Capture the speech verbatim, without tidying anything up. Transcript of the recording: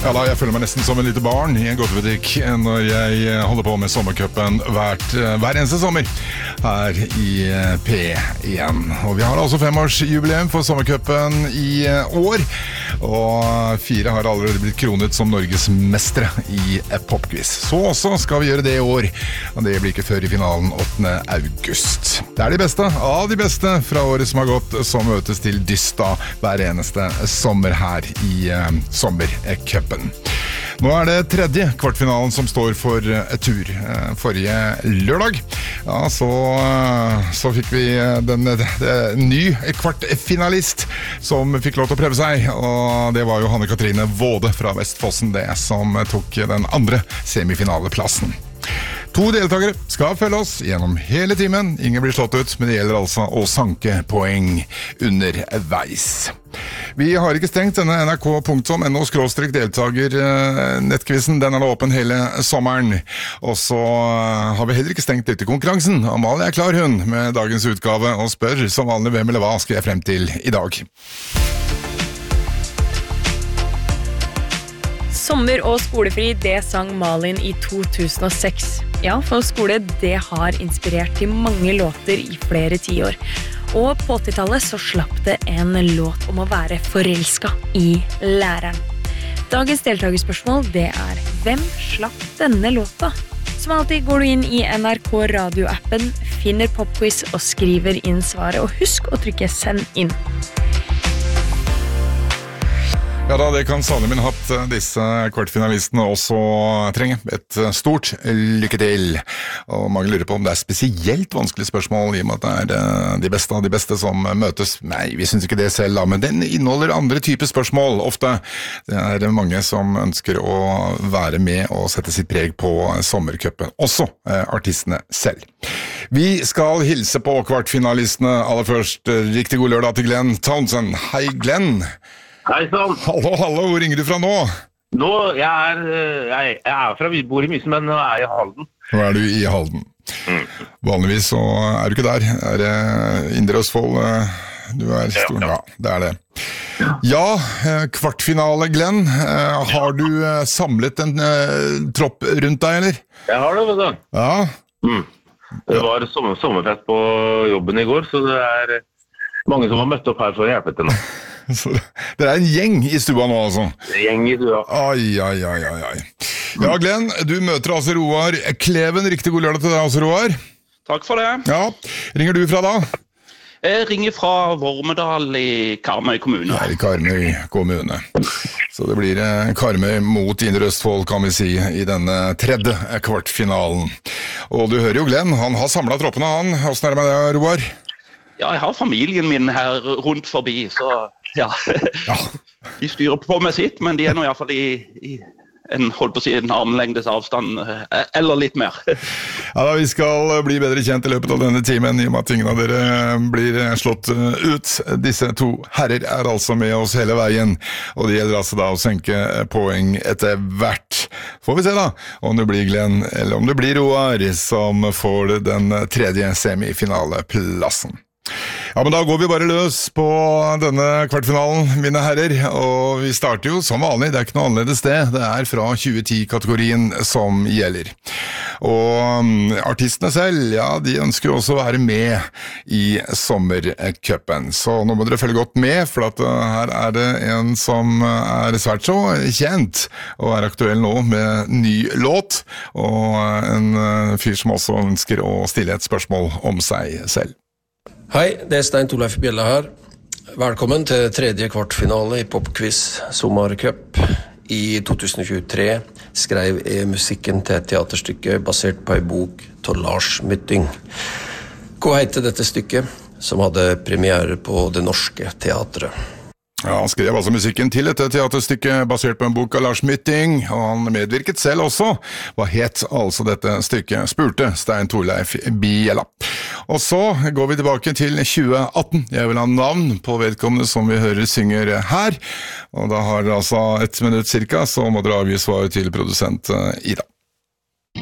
Ja da, jeg føler meg nesten som en lite barn i en godtebutikk når jeg holder på med sommercupen hvert, hver eneste sommer her i P én. Og vi har altså femårsjubileum for sommercupen i år, og fire har allerede blitt kronet som Norges mestre i popquiz. Så også skal vi gjøre det i år, og det blir ikke før i finalen åttende august. Det er de beste av de beste fra året som har gått, som møtes til dyst da hver eneste sommer her i uh, sommercupen. Nå er det tredje kvartfinalen som står for tur. Forrige lørdag ja, så, så fikk vi den, den ny kvartfinalist som fikk lov til å prøve seg, og det var jo Hanne Katrine Våde fra Vestfossen det som tok den andre semifinaleplassen. To deltakere skal følge oss gjennom hele timen. Ingen blir slått ut, men det gjelder altså å sanke poeng underveis. Vi har ikke stengt denne N R K punktum N O skråstrek deltager nettkvisten. Den er da åpen hele sommeren. Og så har vi heller ikke stengt lyttekonkurransen. Amalie er klar hun med dagens utgave og spør som vanlig hvem eller hva skal jeg frem til i dag. Sommer og skolefri, det sang Malin i to tusen og seks. Ja, for skole, det har inspirert til mange låter i flere tiår. Og på åttitallet så slapp det en låt om å være forelsket i læreren. Dagens deltagerspørsmål, det er hvem slapp denne låta? Som alltid går du inn i N R K radioappen, finner popquiz og skriver inn svaret. Og husk å trykke send inn. Ja da, det kan sannelig min hatt disse kvartfinalistene også trenge. Et stort lykke til. Og mange lurer på om det er spesielt vanskelige spørsmål i og med at det er de beste av de beste som møtes. Nei, vi synes ikke det selv da, men den inneholder andre typer spørsmål ofte. Det er mange som ønsker å være med og sette sitt preg på sommercupen. Også eh, artistene selv. Vi skal hilse på kvartfinalistene aller først. Riktig god lørdag til Glenn Townsend. Hei Glenn! Hei sann. Hallo, hallo, hvor ringer du fra nå? Nå, jeg er, jeg, jeg er fra, vi bor i Mysen, men nå er jeg i Halden. Nå er du i Halden. Mm. Vanligvis så er du ikke der. Er det Indre Østfold? Du er stor, ja, ja, det er det. Ja, kvartfinale, Glenn. Har du samlet en uh, tropp rundt deg, eller? Jeg har det, vet du. Ja. Mm. Det var sommer, sommerfest på jobben i går, så det er mange som har møtt opp her for å hjelpe til nå. Så det er en gjeng i stua nå, altså. En gjeng i stua. Ai, ai, ai, ai, ai. Ja, Glenn, du møter altså Roar Kleven. Riktig god lørdag til deg også, Roar. Takk for det. Ja, ringer du fra da? Jeg ringer fra Vormedal i Karmøy kommune. Ja, i Karmøy kommune. Så det blir Karmøy mot Indre Østfold, kan vi si, i denne tredje kvartfinalen. Og du hører jo Glenn, han har samlet troppene, han. Hvordan er det med det, Roar? Ja, jeg har familien min her rundt forbi, så ja. Ja. De styrer på med sitt, men de er nå i hvert fall i, i en, holdt på å si, en armlengdes avstand, eller litt mer. Ja da, vi skal bli bedre kjent i løpet av denne timen, i og med at ingen av dere blir slått ut. Disse to herrer er altså med oss hele veien, og det gjelder altså da å senke poeng etter hvert. Får vi se da, om det blir Glenn, eller om det blir Roar, som får den tredje semifinaleplassen. Ja, men da går vi bare løs på denne kvartfinalen, mine herrer, og vi starter jo som vanlig, det er ikke noe annerledes det, det er fra tjue ti-kategorien som gjelder. Og artistene selv, ja, de ønsker også å være med i sommercupen, så nå må dere følge godt med, for at her er det en som er svært så kjent, og er aktuell nå med ny låt, og en fyr som også ønsker å stille et spørsmål om seg selv. Hei, det er Stein Torleif Bjelle her. Velkommen til tredje kvartfinale i popquiz Sommercup. I to tusen og tjuetre skrev jeg musikken til et teaterstykke basert på en bok til Lars Mytting. Hva heter dette stykket, som hadde premiere på Det Norske Teatret? Ja, han skrev altså musikken til et teaterstykke basert på en bok av Lars Mytting, og han medvirket selv også. Hva het altså dette stykket? Spurte Stein Torleif Bjella. Og så går vi tilbake til tjue atten. Jeg vil ha navn på vedkommende som vi hører synger her. Og da har dere altså ett minutt cirka, så må dere avgi svar til produsent Ida.